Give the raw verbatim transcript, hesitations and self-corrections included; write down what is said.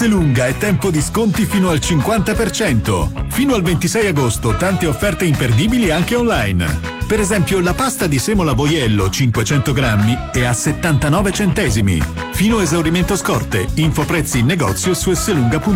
Esselunga è tempo di sconti fino al cinquanta per cento. Fino al ventisei agosto tante offerte imperdibili anche online. Per esempio la pasta di semola Voiello cinquecento grammi è a settantanove centesimi. Fino a esaurimento scorte. Info prezzi in negozio su esselunga punto it.